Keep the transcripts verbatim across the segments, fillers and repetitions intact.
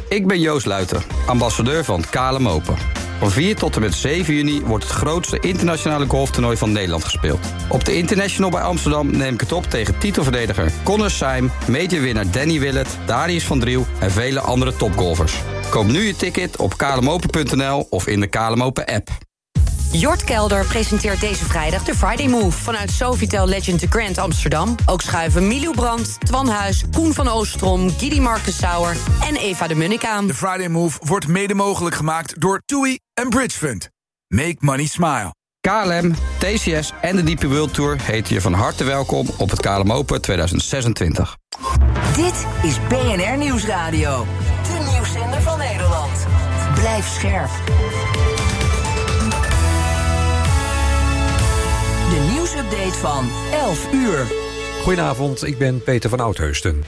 Ik ben Joost Luiten, ambassadeur van K L M Open. Van vier tot en met zeven juni wordt het grootste internationale golftoernooi van Nederland gespeeld. Op de International bij Amsterdam neem ik het op tegen titelverdediger Connor Syme, majorwinnaar Danny Willett, Darius van Driel en vele andere topgolfers. Koop nu je ticket op k l m open punt n l of in de K L M Open app. Jort Kelder presenteert deze vrijdag de Friday Move vanuit Sofitel Legend de Grand Amsterdam. Ook schuiven Milou Brandt, Twan Huis, Koen van Oostrom, Gidi Marcus Sauer en Eva de Munnik aan. De Friday Move wordt mede mogelijk gemaakt door TUI en Bridge Fund. Make money smile. K L M, T C S en de D P World Tour heten je van harte welkom op het K L M Open tweeduizend zesentwintig. Dit is B N R Nieuwsradio. De nieuwszender van Nederland. Blijf scherp. De nieuwsupdate van elf uur. Goedenavond, ik ben Peter van Oudheusden.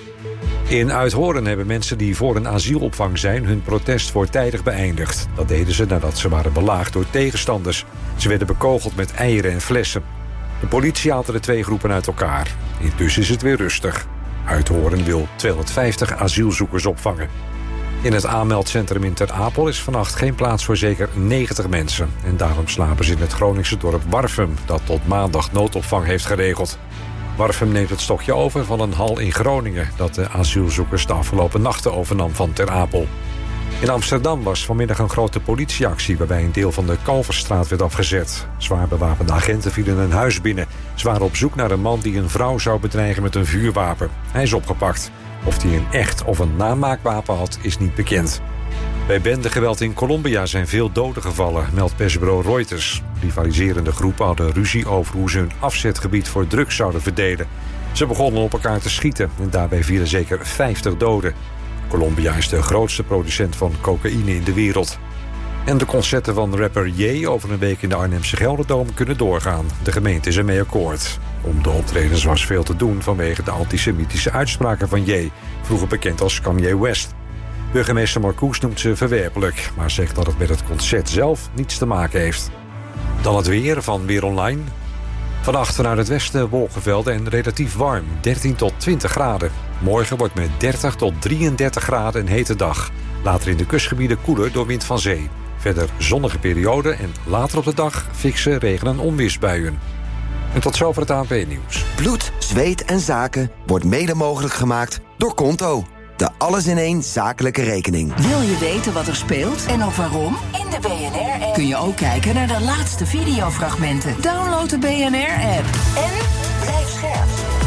In Uithoorn hebben mensen die voor een asielopvang zijn hun protest voortijdig beëindigd. Dat deden ze nadat ze waren belaagd door tegenstanders. Ze werden bekogeld met eieren en flessen. De politie haalde de twee groepen uit elkaar. Intussen is het weer rustig. Uithoorn wil tweehonderdvijftig asielzoekers opvangen. In het aanmeldcentrum in Ter Apel is vannacht geen plaats voor zeker negentig mensen. En daarom slapen ze in het Groningse dorp Warffum, dat tot maandag noodopvang heeft geregeld. Warffum neemt het stokje over van een hal in Groningen dat de asielzoekers de afgelopen nachten overnam van Ter Apel. In Amsterdam was vanmiddag een grote politieactie waarbij een deel van de Kalverstraat werd afgezet. Zwaar bewapende agenten vielen een huis binnen. Ze waren op zoek naar een man die een vrouw zou bedreigen met een vuurwapen. Hij is opgepakt. Of hij een echt of een namaakwapen had, is niet bekend. Bij bendegeweld in Colombia zijn veel doden gevallen, meldt persbureau Reuters. Rivaliserende groepen hadden ruzie over hoe ze hun afzetgebied voor drugs zouden verdelen. Ze begonnen op elkaar te schieten en daarbij vielen zeker vijftig doden. Colombia is de grootste producent van cocaïne in de wereld. En de concerten van rapper Ye over een week in de Arnhemse Gelderdoom kunnen doorgaan. De gemeente is ermee akkoord. Om de optredens was veel te doen vanwege de antisemitische uitspraken van Ye, vroeger bekend als Kanye West. Burgemeester Marcoes noemt ze verwerpelijk, maar zegt dat het met het concert zelf niets te maken heeft. Dan het weer van Weer Online. Vannacht vanuit het westen wolkenvelden en relatief warm, dertien tot twintig graden. Morgen wordt met dertig tot drieëndertig graden een hete dag. Later in de kustgebieden koeler door wind van zee. Verder zonnige periode en later op de dag fikse regen- en onweersbuien. En tot zover het A N P-nieuws. Bloed, zweet en zaken wordt mede mogelijk gemaakt door Konto. De alles-in-één zakelijke rekening. Wil je weten wat er speelt en ook waarom? In de B N R-app kun je ook kijken naar de laatste videofragmenten. Download de B N R-app. En blijf scherp.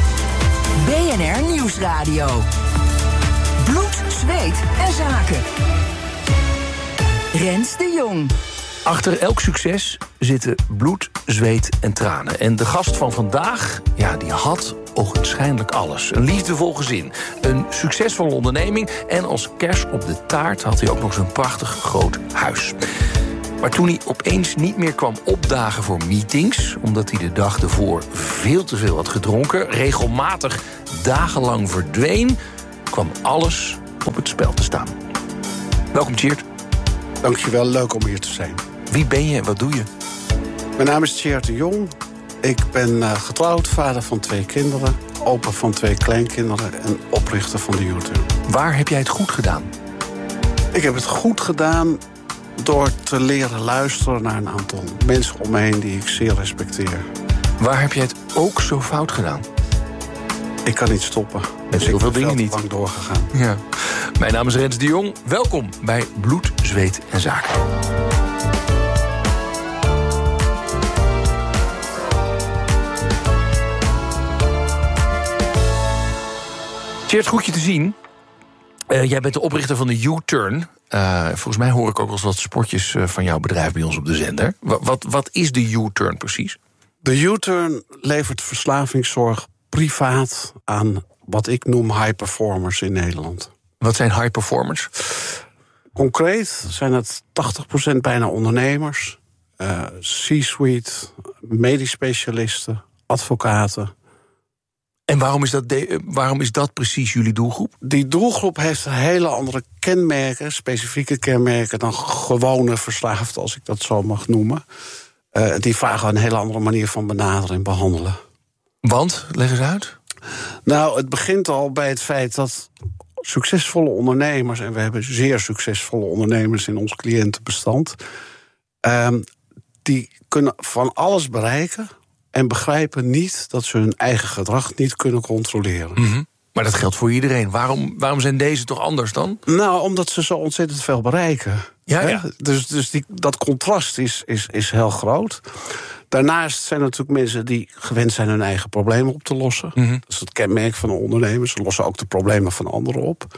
B N R Nieuwsradio. Bloed, zweet en zaken. Rens de Jong. Achter elk succes zitten bloed, zweet en tranen. En de gast van vandaag, ja, die had ogenschijnlijk alles. Een liefdevol gezin, een succesvolle onderneming... en als kers op de taart had hij ook nog zo'n prachtig groot huis. Maar toen hij opeens niet meer kwam opdagen voor meetings... omdat hij de dag ervoor veel te veel had gedronken... regelmatig dagenlang verdween... kwam alles op het spel te staan. Welkom, Tjeerd. Dankjewel, leuk om hier te zijn. Wie ben je en wat doe je? Mijn naam is Tjeerd de Jong. Ik ben uh, getrouwd, vader van twee kinderen... opa van twee kleinkinderen en oprichter van de U-turn. Waar heb jij het goed gedaan? Ik heb het goed gedaan door te leren luisteren naar een aantal mensen om me heen... die ik zeer respecteer. Waar heb jij het ook zo fout gedaan? Ik kan niet stoppen. Met dus heel veel ik ben dingen veel niet. te lang doorgegaan. Ja. Mijn naam is Rens de Jong. Welkom bij Bloed, Zweet en Zaken. Tjeerd, goed je te zien. Uh, jij bent de oprichter van de U-turn. Uh, volgens mij hoor ik ook wel eens wat spotjes uh, van jouw bedrijf bij ons op de zender. Wat, wat, wat is de U-turn precies? De U-turn levert verslavingszorg privaat aan wat ik noem high performers in Nederland. Wat zijn high performers? Concreet zijn het tachtig procent bijna ondernemers, uh, C-suite, medisch specialisten, advocaten. En waarom is, dat de, waarom is dat precies jullie doelgroep? Die doelgroep heeft hele andere kenmerken, specifieke kenmerken... dan gewone verslaafden, als ik dat zo mag noemen. Uh, die vragen een hele andere manier van benaderen en behandelen. Want? Leg eens uit. Nou, het begint al bij het feit dat succesvolle ondernemers, en we hebben zeer succesvolle ondernemers in ons cliëntenbestand, Um, die kunnen van alles bereiken en begrijpen niet dat ze hun eigen gedrag niet kunnen controleren. Mm-hmm. Maar dat geldt voor iedereen. Waarom, waarom zijn deze toch anders dan? Nou, omdat ze zo ontzettend veel bereiken. Ja, ja. Dus, dus die, dat contrast is, is, is heel groot. Daarnaast zijn er natuurlijk mensen die gewend zijn hun eigen problemen op te lossen. Mm-hmm. Dat is het kenmerk van de ondernemers. Ze lossen ook de problemen van anderen op.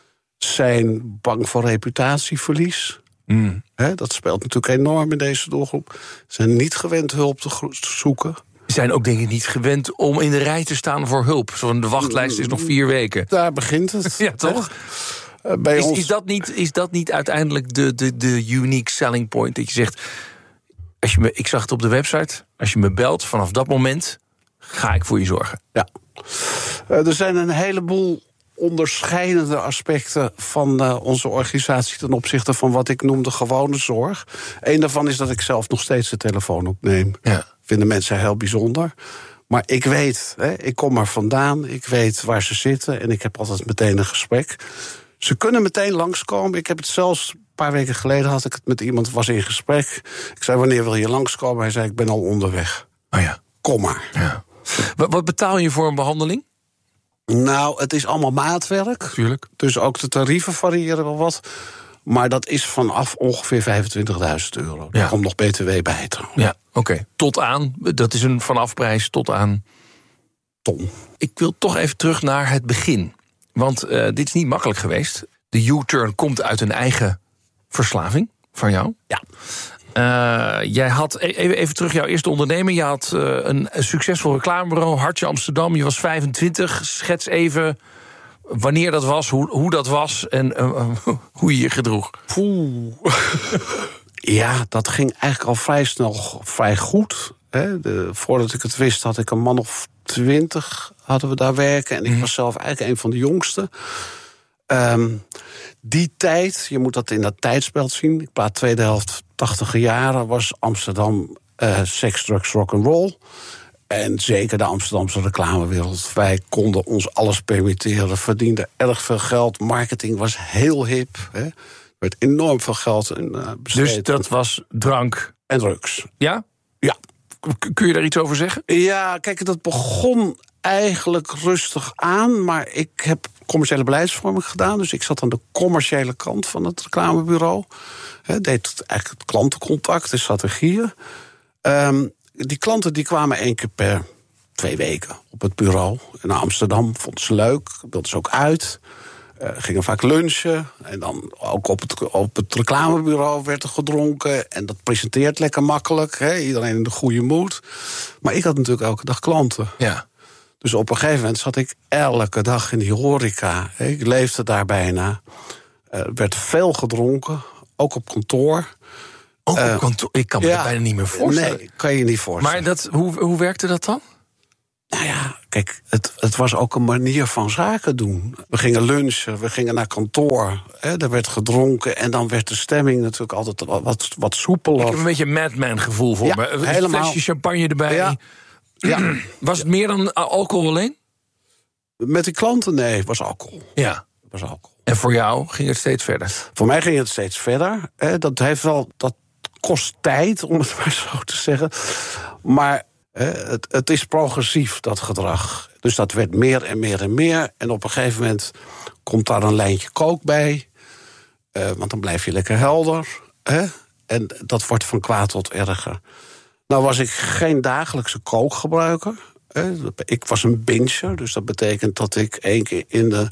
Zijn bang voor reputatieverlies. Mm. He, dat speelt natuurlijk enorm in deze doelgroep. Ze zijn niet gewend hulp te, gro- te zoeken. Ze zijn ook denk ik niet gewend om in de rij te staan voor hulp. Zo, de wachtlijst is nog vier weken. Daar begint het. Ja, toch? Uh, bij is, ons... is, dat niet, is dat niet uiteindelijk de, de, de unique selling point? Dat je zegt, als je me, ik zag het op de website, als je me belt, vanaf dat moment ga ik voor je zorgen. Ja. Uh, er zijn een heleboel onderscheidende aspecten van uh, onze organisatie ten opzichte van wat ik noem de gewone zorg. Eén daarvan is dat ik zelf nog steeds de telefoon opneem. Ja. Vinden mensen heel bijzonder. Maar ik weet, hè, ik kom er vandaan, ik weet waar ze zitten en ik heb altijd meteen een gesprek. Ze kunnen meteen langskomen. Ik heb het zelfs een paar weken geleden had ik het met iemand, was in gesprek. Ik zei, wanneer wil je langskomen? Hij zei, ik ben al onderweg. Oh ja. Kom maar. Ja. Wat, wat betaal je voor een behandeling? Nou, het is allemaal maatwerk. Tuurlijk. Dus ook de tarieven variëren wel wat. Maar dat is vanaf ongeveer vijfentwintigduizend euro. Daar ja. komt nog B T W bij trouwens. Ja, oké. Okay. Tot aan, dat is een vanafprijs tot aan... Ton. Ik wil toch even terug naar het begin. Want uh, dit is niet makkelijk geweest. De U-turn komt uit een eigen verslaving van jou. Ja. Uh, jij had, even, even terug, jouw eerste onderneming. Je had uh, een, een succesvol reclamebureau, Hartje Amsterdam. Je was vijfentwintig. Schets even wanneer dat was, hoe, hoe dat was en uh, uh, hoe je je gedroeg. Poeh. Ja, dat ging eigenlijk al vrij snel vrij goed. Hè. De, voordat ik het wist had ik een man of twintig hadden we daar werken. En ik was zelf eigenlijk een van de jongsten. Um, die tijd, je moet dat in dat tijdsbeeld zien. Ik praat tweede helft tachtiger jaren, was Amsterdam uh, seks, drugs, rock'n'roll. En zeker de Amsterdamse reclamewereld. Wij konden ons alles permitteren, verdienden erg veel geld. Marketing was heel hip. Hè. Er werd enorm veel geld in uh, besteed. Dus dat was drank? En drugs. Ja? Ja. K- kun je daar iets over zeggen? Ja, kijk, dat begon eigenlijk rustig aan. Maar ik heb commerciële beleidsvorming gedaan. Dus ik zat aan de commerciële kant van het reclamebureau. He, deed eigenlijk het klantencontact, de strategieën. Um, die klanten die kwamen één keer per twee weken op het bureau. En naar Amsterdam vonden ze leuk, wilden ze ook uit. Uh, gingen vaak lunchen. En dan ook op het, op het reclamebureau werd er gedronken. En dat presenteert lekker makkelijk. He, iedereen in de goede moed. Maar ik had natuurlijk elke dag klanten. Ja. Dus op een gegeven moment zat ik elke dag in die horeca. Ik leefde daar bijna. Er werd veel gedronken, ook op kantoor. Ook op kantoor? Ik kan me ja, dat bijna niet meer voorstellen. Nee, kan je niet voorstellen. Maar dat, hoe, hoe werkte dat dan? Nou ja, kijk, het, het was ook een manier van zaken doen. We gingen lunchen, we gingen naar kantoor. Hè, er werd gedronken en dan werd de stemming natuurlijk altijd wat, wat, wat soepeler. Ik heb een beetje een Madman gevoel voor ja, me. Een helemaal. flesje champagne erbij. Ja. Ja. Was het meer dan alcohol alleen? Met die klanten, nee, het was alcohol. Ja. Het was alcohol. En voor jou ging het steeds verder? Voor mij ging het steeds verder. Dat heeft wel, dat kost tijd, om het maar zo te zeggen. Maar het, het is progressief, dat gedrag. Dus dat werd meer en meer en meer. En op een gegeven moment komt daar een lijntje kook bij. Uh, want dan blijf je lekker helder. Hè? En dat wordt van kwaad tot erger. Nou was ik geen dagelijkse kookgebruiker. Ik was een binger, dus dat betekent dat ik één keer in de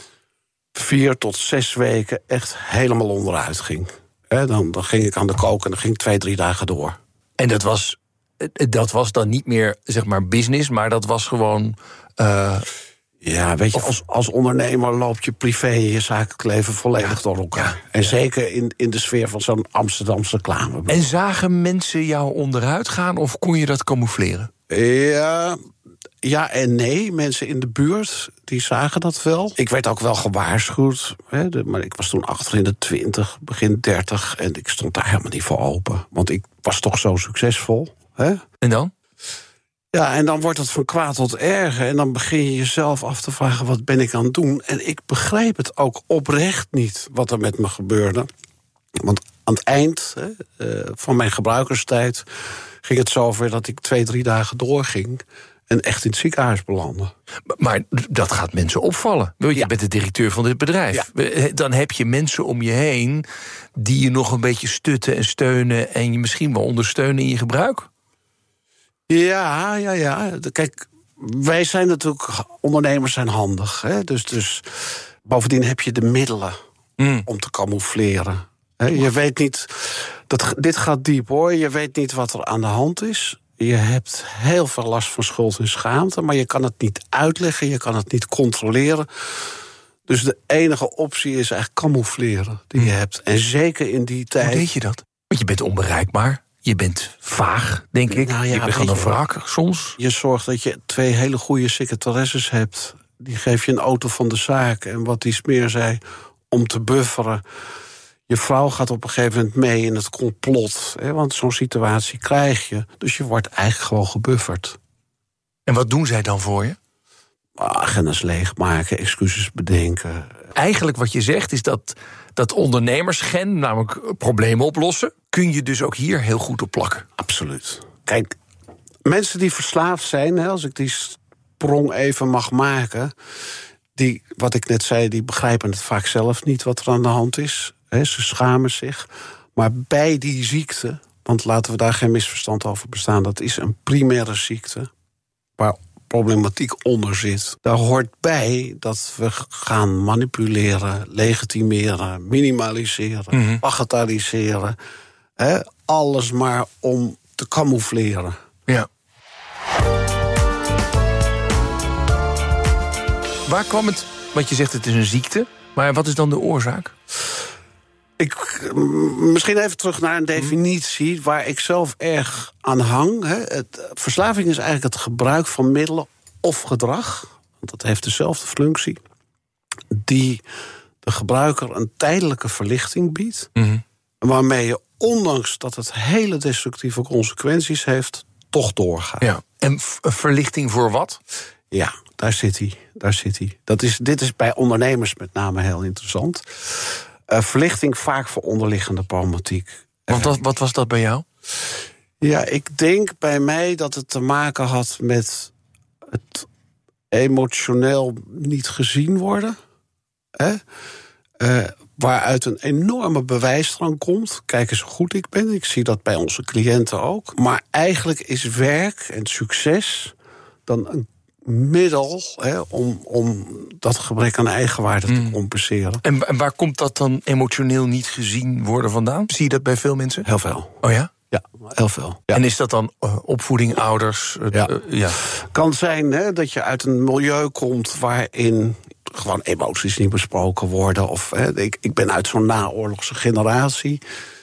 vier tot zes weken echt helemaal onderuit ging. Dan, dan ging ik aan de kook en dan ging ik twee, drie dagen door. En dat was, dat was dan niet meer, zeg maar, business, maar dat was gewoon... Uh... Ja, weet je, als, als ondernemer loopt je privé en je zakelijk leven volledig ja, door elkaar. Ja, en ja. zeker in, in de sfeer van zo'n Amsterdamse reclame. En zagen mensen jou onderuit gaan of kon je dat camoufleren? Ja, ja en nee. Mensen in de buurt, die zagen dat wel. Ik werd ook wel gewaarschuwd. Hè, de, maar ik was toen achter in de twintig, begin dertig. En ik stond daar helemaal niet voor open. Want ik was toch zo succesvol. Hè? En dan? Ja, en dan wordt het van kwaad tot erger. En dan begin je jezelf af te vragen, wat ben ik aan het doen? En ik begrijp het ook oprecht niet, wat er met me gebeurde. Want aan het eind hè, uh, van mijn gebruikerstijd ging het zover dat ik twee, drie dagen doorging en echt in het ziekenhuis belandde. Maar dat gaat mensen opvallen. Je ja. bent de directeur van dit bedrijf. Ja. Dan heb je mensen om je heen die je nog een beetje stutten en steunen en je misschien wel ondersteunen in je gebruik. Ja, ja, ja. Kijk, wij zijn natuurlijk, ondernemers zijn handig. Hè? Dus, dus bovendien heb je de middelen mm. om te camoufleren. Hè? Je weet niet, dat, dit gaat diep hoor, je weet niet wat er aan de hand is. Je hebt heel veel last van schuld en schaamte, maar je kan het niet uitleggen, je kan het niet controleren. Dus de enige optie is eigenlijk camoufleren die je hebt. En zeker in die tijd. Hoe deed je dat? Want je bent onbereikbaar. Je bent vaag, denk ik. Nou ja, je bent gewoon een wrak soms. Je zorgt dat je twee hele goede secretaresses hebt. Die geef je een auto van de zaak. En wat die Smeer zei, om te bufferen. Je vrouw gaat op een gegeven moment mee in het complot. Hè, want zo'n situatie krijg je. Dus je wordt eigenlijk gewoon gebufferd. En wat doen zij dan voor je? Agendas leegmaken, excuses bedenken. Eigenlijk wat je zegt is dat dat ondernemersgen, namelijk problemen oplossen, kun je dus ook hier heel goed op plakken. Absoluut. Kijk, mensen die verslaafd zijn, hè, als ik die sprong even mag maken, die, wat ik net zei, die begrijpen het vaak zelf niet wat er aan de hand is. Hè, ze schamen zich. Maar bij die ziekte, want laten we daar geen misverstand over bestaan, dat is een primaire ziekte waar problematiek onder zit. Daar hoort bij dat we gaan manipuleren, legitimeren, minimaliseren, mm-hmm. bagatelliseren. Hè, alles maar om te camoufleren. Ja. Waar kwam het? Want je zegt het is een ziekte, maar wat is dan de oorzaak? Ik, misschien even terug naar een definitie waar ik zelf erg aan hang. Hè. Het, verslaving is eigenlijk het gebruik van middelen of gedrag, want dat heeft dezelfde functie, die de gebruiker een tijdelijke verlichting biedt, mm-hmm. waarmee je, ondanks dat het hele destructieve consequenties heeft, toch doorgaat. Ja. En v- verlichting voor wat? Ja, daar zit hij. Daar zit hij. Dat is, dit is bij ondernemers met name heel interessant. Uh, verlichting vaak voor onderliggende problematiek. Want wat, wat was dat bij jou? Ja, ik denk bij mij dat het te maken had met het emotioneel niet gezien worden. Hè? Uh, waaruit een enorme bewijsdrang komt. Kijk eens hoe goed ik ben. Ik zie dat bij onze cliënten ook. Maar eigenlijk is werk en succes dan een middel hè, om, om dat gebrek aan eigenwaarde mm. te compenseren. En, en waar komt dat dan emotioneel niet gezien worden vandaan? Zie je dat bij veel mensen? Heel veel. Oh ja? Ja, heel veel. Ja. En is dat dan uh, opvoeding, ouders? Uh, ja. Uh, ja. Kan zijn hè, dat je uit een milieu komt waarin gewoon emoties niet besproken worden. Of hè, ik, ik ben uit zo'n naoorlogse generatie.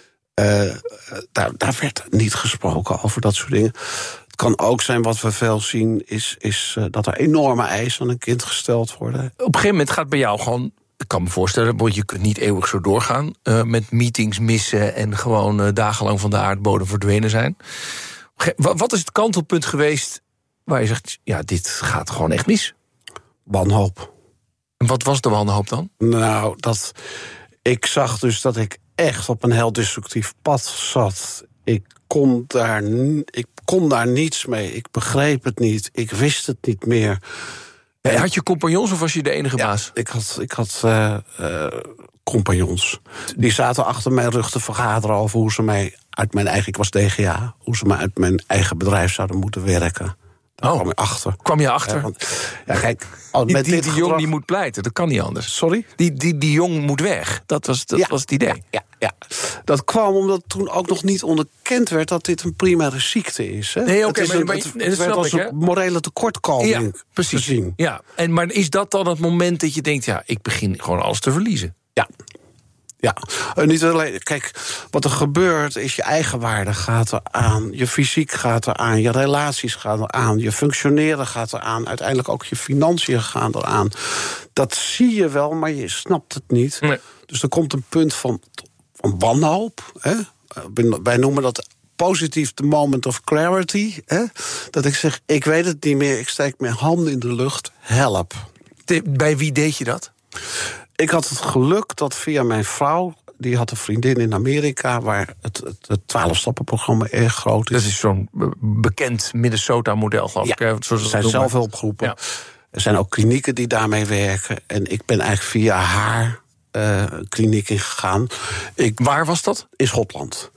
Uh, daar, daar werd niet gesproken over dat soort dingen. Het kan ook zijn, wat we veel zien, is, is uh, dat er enorme eisen aan een kind gesteld worden. Op een gegeven moment gaat bij jou gewoon, ik kan me voorstellen, want je kunt niet eeuwig zo doorgaan uh, met meetings missen en gewoon uh, dagenlang van de aardbodem verdwenen zijn. Wat is het kantelpunt geweest waar je zegt, ja, dit gaat gewoon echt mis? Wanhoop. En wat was de wanhoop dan? Nou, dat ik zag dus dat ik echt op een heel destructief pad zat. Ik kon daar, ik kon daar niets mee. Ik begreep het niet. Ik wist het niet meer. Ja, had je compagnons of was je de enige ja, baas? Ik had, ik had uh, uh, compagnons. Die zaten achter mijn rug te vergaderen over hoe ze mij uit mijn eigen... Ik was D G A. Hoe ze mij uit mijn eigen bedrijf zouden moeten werken. Daar oh, kwam je achter. Kwam je achter? Ja, want, ja, kijk, oh, die met die, dit die gedrag... jong die moet pleiten, dat kan niet anders. Sorry? Die, die, die jong moet weg. Dat was, dat ja, was het idee. Ja, ja, ja. Dat kwam omdat toen ook nog niet onderkend werd dat dit een primaire ziekte is. Hè? Nee, oké, okay, maar, het, maar, het werd als een morele tekortkoming ja, precies. gezien. Ja, en, maar is dat dan het moment dat je denkt, ja, ik begin gewoon alles te verliezen? Ja. Ja, en niet alleen. Kijk, wat er gebeurt is je eigenwaarde gaat eraan, je fysiek gaat eraan, je relaties gaan eraan, je functioneren gaat eraan, uiteindelijk ook je financiën gaan eraan. Dat zie je wel, maar je snapt het niet. Nee. Dus er komt een punt van, van wanhoop. Hè? Wij noemen dat positief de moment of clarity. Hè? Dat ik zeg, ik weet het niet meer, ik steek mijn handen in de lucht, help. De, bij wie deed je dat? Ik had het geluk dat via mijn vrouw, die had een vriendin in Amerika, waar het, het, het twaalf-stappenprogramma erg groot is. Dat is zo'n bekend Minnesota-model, geloof ja, ik. Hè? Er zijn zelfhulpgroepen. Ja. Er zijn ook klinieken die daarmee werken. En ik ben eigenlijk via haar uh, kliniek ingegaan. Ik, Waar was dat? In Schotland.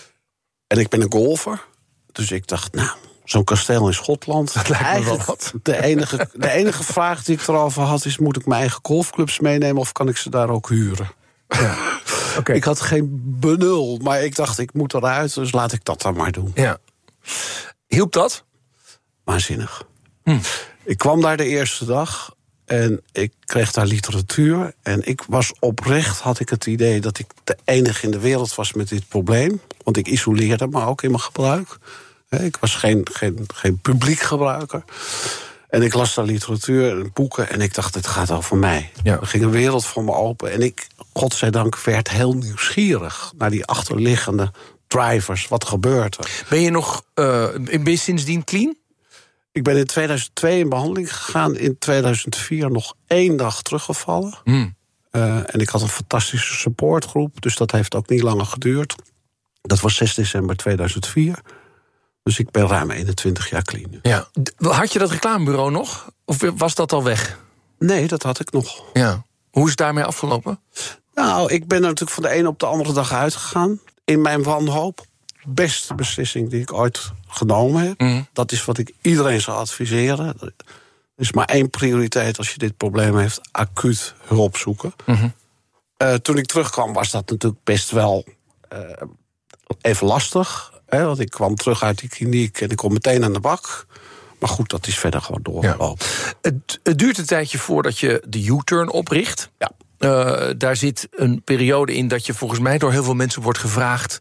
En ik ben een golfer. Dus ik dacht, nou, zo'n kasteel in Schotland. Dat lijkt me wel wat. De enige, de enige vraag die ik erover had is, moet ik mijn eigen golfclubs meenemen of kan ik ze daar ook huren? Ja. Okay. Ik had geen benul, maar ik dacht, ik moet eruit, dus laat ik dat dan maar doen. Ja. Hielp dat? Waanzinnig. Hm. Ik kwam daar de eerste dag en ik kreeg daar literatuur. En ik was oprecht, had ik het idee dat ik de enige in de wereld was met dit probleem. Want ik isoleerde me ook in mijn gebruik. Ik was geen, geen, geen publiek gebruiker. En ik las daar literatuur en boeken en ik dacht, dit gaat over mij. Ja. Er ging een wereld voor me open. En ik, godzijdank, werd heel nieuwsgierig naar die achterliggende drivers. Wat gebeurt er? Ben je nog, uh, ben je sindsdien clean? Ik ben in tweeduizend twee in behandeling gegaan. In tweeduizend vier nog één dag teruggevallen. Mm. Uh, en ik had een fantastische supportgroep. Dus dat heeft ook niet langer geduurd. Dat was zes december tweeduizend vier. Dus ik ben ruim eenentwintig jaar clean nu. Ja. Had je dat reclamebureau nog? Of was dat al weg? Nee, dat had ik nog. Ja. Hoe is het daarmee afgelopen? Nou, ik ben er natuurlijk van de ene op de andere dag uitgegaan. In mijn wanhoop. Beste beslissing die ik ooit genomen heb. Mm. Dat is wat ik iedereen zou adviseren. Er is maar één prioriteit als je dit probleem heeft. Acuut hulp zoeken. Mm-hmm. Uh, toen ik terugkwam was dat natuurlijk best wel uh, even lastig. Hè, want ik kwam terug uit die kliniek en ik kom meteen aan de bak. Maar goed, dat is verder gewoon doorgelopen. Ja. Het, het duurt een tijdje voordat je de U-turn opricht. Ja. Uh, daar zit een periode in dat je volgens mij door heel veel mensen wordt gevraagd...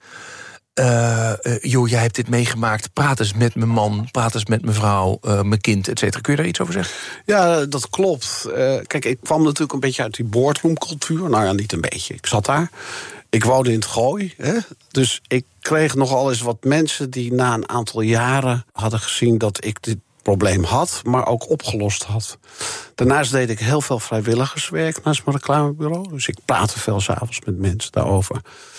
Uh, uh, joh, jij hebt dit meegemaakt, praat eens met mijn man, praat eens met mijn vrouw, uh, mijn kind, et cetera. Kun je daar iets over zeggen? Ja, dat klopt. Uh, kijk, ik kwam natuurlijk een beetje uit die boardroomcultuur. Nou ja, niet een beetje, ik zat daar. Ik woonde in het Gooi, hè? Dus ik kreeg nogal eens wat mensen die na een aantal jaren hadden gezien dat ik dit probleem had, maar ook opgelost had. Daarnaast deed ik heel veel vrijwilligerswerk naast mijn reclamebureau. Dus ik praatte veel 's avonds met mensen daarover.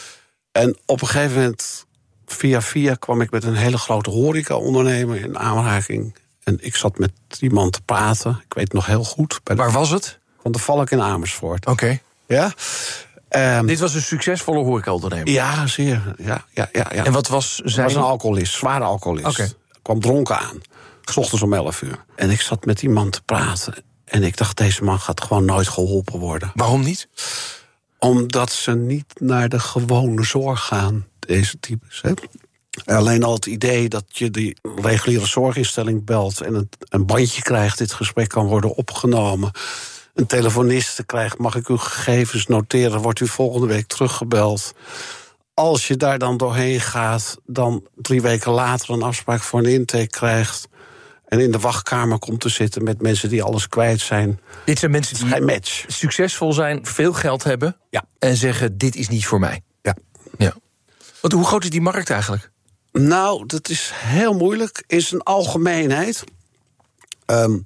En op een gegeven moment, via via, kwam ik met een hele grote horeca-ondernemer in aanraking. En ik zat met die man te praten. Ik weet het nog heel goed. Bij de... Waar was het? Van de Valk in Amersfoort. Oké. Okay. Ja? Um, Dit was een succesvolle horeca-ondernemer? Ja, zeer. Ja, ja, ja, ja. En wat was zijn... was een alcoholist, zware alcoholist. Okay. Kwam dronken aan. 's Ochtends om elf uur. En ik zat met die man te praten. En ik dacht, deze man gaat gewoon nooit geholpen worden. Waarom niet? Omdat ze niet naar de gewone zorg gaan, deze types. Hè? Alleen al het idee dat je die reguliere zorginstelling belt en een, een bandje krijgt, dit gesprek kan worden opgenomen. Een telefoniste krijgt, mag ik uw gegevens noteren, wordt u volgende week teruggebeld. Als je daar dan doorheen gaat, dan drie weken later een afspraak voor een intake krijgt en in de wachtkamer komt te zitten met mensen die alles kwijt zijn. Dit zijn mensen die geen match. Succesvol zijn, veel geld hebben, ja, en zeggen, dit is niet voor mij. Ja. Ja. Want hoe groot is die markt eigenlijk? Nou, dat is heel moeilijk. In zijn algemeenheid. Um,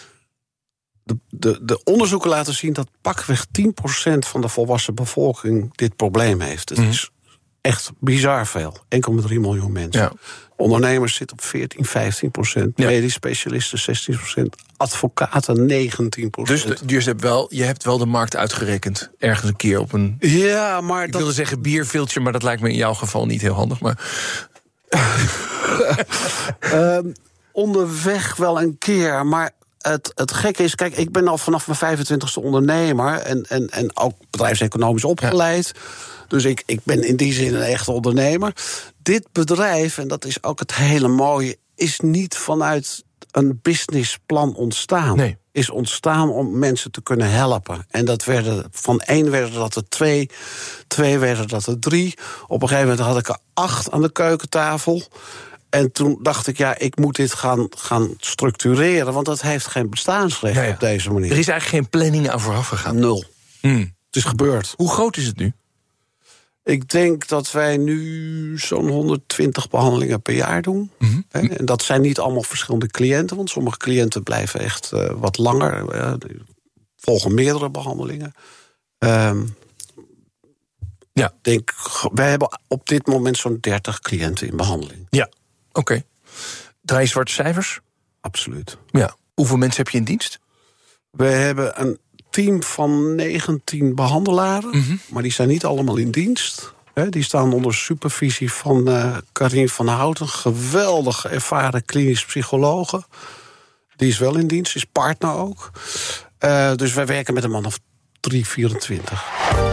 de, de, de onderzoeken laten zien dat pakweg tien procent van de volwassen bevolking dit probleem heeft. Het mm-hmm. is echt bizar veel. één komma drie miljoen mensen. Ja. Ondernemers zitten op veertien, vijftien procent. Ja. Medisch specialisten zestien procent. Advocaten negentien procent. Dus, dus je, hebt wel, je hebt wel de markt uitgerekend. Ergens een keer op een... Ja, maar ik dat... wilde zeggen bierviltje, maar dat lijkt me in jouw geval niet heel handig. Maar... uh, onderweg wel een keer, maar het, het gekke is, kijk, ik ben al vanaf mijn vijfentwintigste ondernemer en, en, en ook bedrijfseconomisch opgeleid. Ja. Dus ik, ik ben in die zin een echte ondernemer. Dit bedrijf, en dat is ook het hele mooie, is niet vanuit een businessplan ontstaan. Nee. Is ontstaan om mensen te kunnen helpen. En dat werden, van één werden dat er twee, twee werden dat er drie. Op een gegeven moment had ik er acht aan de keukentafel. En toen dacht ik, ja, ik moet dit gaan, gaan structureren, want dat heeft geen bestaansrecht ja, ja. op deze manier. Er is eigenlijk geen planning aan vooraf gegaan. Nul. Mm. Het is gebeurd. Hoe groot is het nu? Ik denk dat wij nu zo'n honderdtwintig behandelingen per jaar doen. Mm-hmm. En dat zijn niet allemaal verschillende cliënten, want sommige cliënten blijven echt uh, wat langer. Uh, volgen meerdere behandelingen. Um, ja. Denk, wij hebben op dit moment zo'n dertig cliënten in behandeling. Ja, oké. Okay. Draai je zwarte cijfers? Absoluut. Ja. Hoeveel mensen heb je in dienst? We hebben een team van negentien behandelaren, mm-hmm. maar die zijn niet allemaal in dienst. He, die staan onder supervisie van uh, Karin van Houten, geweldig ervaren klinisch psychologe. Die is wel in dienst, is partner ook. Uh, dus wij werken met een man of drie, vierentwintig.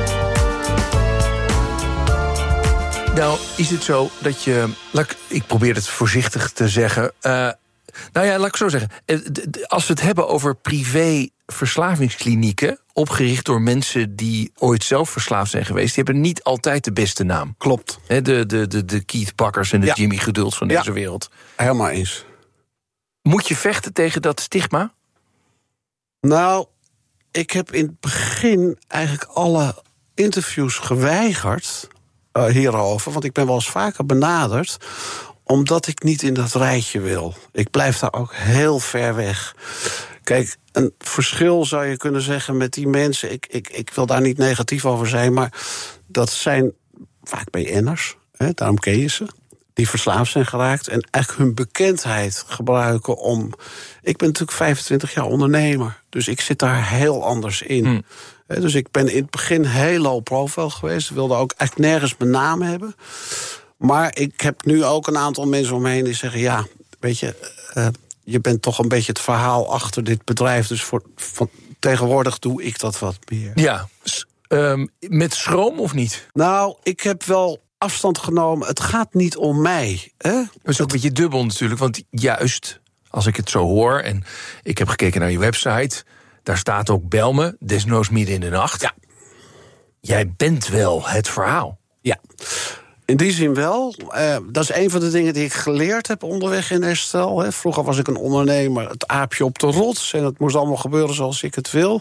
Nou, is het zo dat je... Ik probeer het voorzichtig te zeggen. Uh, nou ja, laat ik zo zeggen. Als we het hebben over privé verslavingsklinieken, opgericht door mensen die ooit zelf verslaafd zijn geweest, die hebben niet altijd de beste naam. Klopt. He, de, de, de, de Keith Bakkers en de ja. Jimmy Geduld van deze ja. wereld. Helemaal eens. Moet je vechten tegen dat stigma? Nou, ik heb in het begin eigenlijk alle interviews geweigerd uh, hierover, want ik ben wel eens vaker benaderd, omdat ik niet in dat rijtje wil. Ik blijf daar ook heel ver weg. Kijk, een verschil zou je kunnen zeggen met die mensen, Ik, ik, ik wil daar niet negatief over zijn, maar dat zijn vaak B N'ers, hè, daarom ken je ze, die verslaafd zijn geraakt en eigenlijk hun bekendheid gebruiken om... Ik ben natuurlijk vijfentwintig jaar ondernemer, dus ik zit daar heel anders in. Hmm. He, dus ik ben in het begin heel low profile geweest, wilde ook eigenlijk nergens mijn naam hebben. Maar ik heb nu ook een aantal mensen om me heen die zeggen, ja, weet je, Uh, je bent toch een beetje het verhaal achter dit bedrijf. Dus voor, voor, tegenwoordig doe ik dat wat meer. Ja, um, met schroom of niet? Nou, ik heb wel afstand genomen. Het gaat niet om mij. Hè? Dat is ook het... een beetje dubbel natuurlijk. Want juist, als ik het zo hoor, en ik heb gekeken naar je website, daar staat ook bel me, desnoods midden in de nacht. Ja. Jij bent wel het verhaal. Ja. In die zin wel. Uh, dat is een van de dingen die ik geleerd heb onderweg in herstel. Hè. Vroeger was ik een ondernemer, het aapje op de rots, en het moest allemaal gebeuren zoals ik het wil.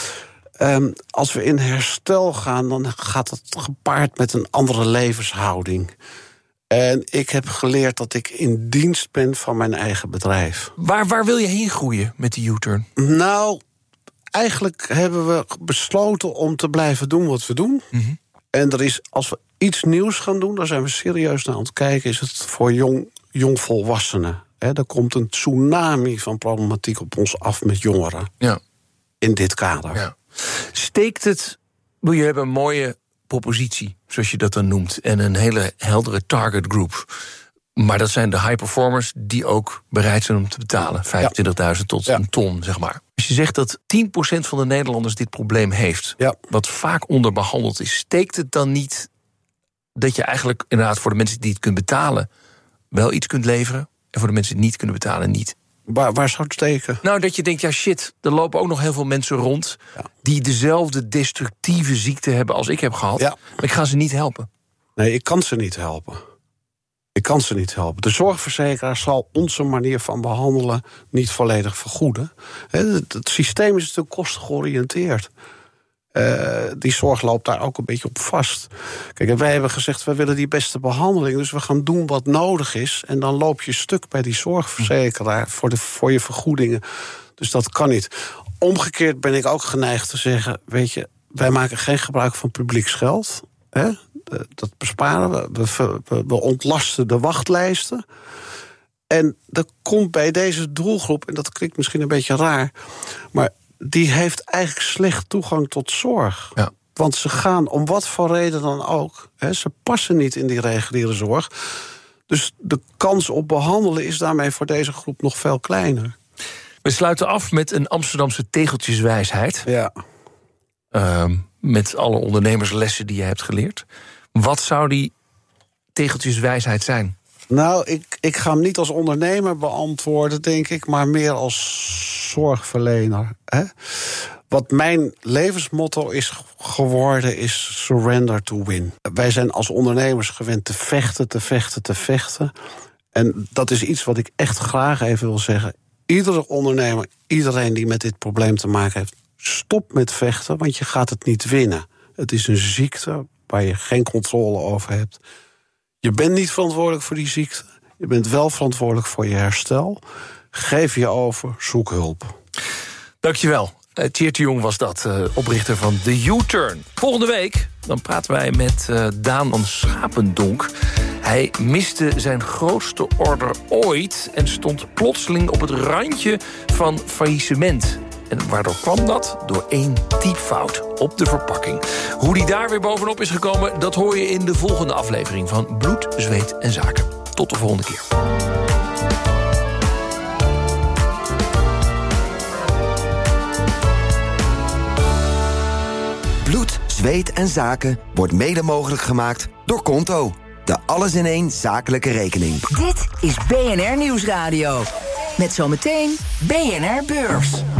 Um, als we in herstel gaan, dan gaat het gepaard met een andere levenshouding. En ik heb geleerd dat ik in dienst ben van mijn eigen bedrijf. Waar, waar wil je heen groeien met die U-turn? Nou, eigenlijk hebben we besloten om te blijven doen wat we doen. Mm-hmm. En er is, als we iets nieuws gaan doen, daar zijn we serieus naar aan het kijken, is het voor jong, jongvolwassenen. He, er komt een tsunami van problematiek op ons af met jongeren. Ja. In dit kader. Ja. Steekt het, je hebt een mooie propositie, zoals je dat dan noemt, en een hele heldere target group. Maar dat zijn de high performers die ook bereid zijn om te betalen. vijfentwintigduizend tot ja. een ton, zeg maar. Als je zegt dat tien procent van de Nederlanders dit probleem heeft, ja. wat vaak onderbehandeld is, steekt het dan niet dat je eigenlijk inderdaad voor de mensen die het kunnen betalen wel iets kunt leveren, en voor de mensen die het niet kunnen betalen niet? Waar, waar zou het steken? Nou, dat je denkt, ja shit, er lopen ook nog heel veel mensen rond ja. die dezelfde destructieve ziekte hebben als ik heb gehad. Ja. Maar ik ga ze niet helpen. Nee, ik kan ze niet helpen. Ik kan ze niet helpen. De zorgverzekeraar zal onze manier van behandelen niet volledig vergoeden. Het, het systeem is natuurlijk kostengeoriënteerd. Uh, die zorg loopt daar ook een beetje op vast. Kijk, wij hebben gezegd, wij willen die beste behandeling, dus we gaan doen wat nodig is. En dan loop je stuk bij die zorgverzekeraar voor, de, voor je vergoedingen. Dus dat kan niet. Omgekeerd ben ik ook geneigd te zeggen, weet je, wij maken geen gebruik van publieks geld. Hè? Dat besparen we. We, we. we ontlasten de wachtlijsten. En er komt bij deze doelgroep, en dat klinkt misschien een beetje raar, maar die heeft eigenlijk slecht toegang tot zorg. Ja. Want ze gaan, om wat voor reden dan ook, hè, ze passen niet in die reguliere zorg. Dus de kans op behandelen is daarmee voor deze groep nog veel kleiner. We sluiten af met een Amsterdamse tegeltjeswijsheid. Ja. Uh, met alle ondernemerslessen die je hebt geleerd. Wat zou die tegeltjeswijsheid zijn? Nou, ik, ik ga hem niet als ondernemer beantwoorden, denk ik, maar meer als zorgverlener. Hè? Wat mijn levensmotto is geworden, is surrender to win. Wij zijn als ondernemers gewend te vechten, te vechten, te vechten. En dat is iets wat ik echt graag even wil zeggen. Iedere ondernemer, iedereen die met dit probleem te maken heeft, stop met vechten, want je gaat het niet winnen. Het is een ziekte waar je geen controle over hebt. Je bent niet verantwoordelijk voor die ziekte. Je bent wel verantwoordelijk voor je herstel. Geef je over, zoek hulp. Dankjewel. Uh, Tjeerd de Jong was dat, uh, oprichter van The U-Turn. Volgende week dan praten wij met uh, Daan van Schapendonk. Hij miste zijn grootste order ooit en stond plotseling op het randje van faillissement. En waardoor kwam dat? Door één typfout op de verpakking. Hoe die daar weer bovenop is gekomen, dat hoor je in de volgende aflevering van Bloed, Zweet en Zaken. Tot de volgende keer. Bloed, Zweet en Zaken wordt mede mogelijk gemaakt door Konto. De alles-in-één zakelijke rekening. Dit is B N R Nieuwsradio. Met zometeen B N R Beurs.